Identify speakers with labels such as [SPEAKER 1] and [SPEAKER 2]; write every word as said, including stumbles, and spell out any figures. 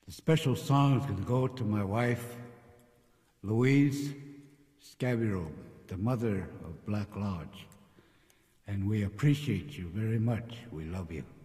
[SPEAKER 1] The special song is going to go to my wife, Louise Scabiro, the mother of Black Lodge. And we appreciate you very much. We love you.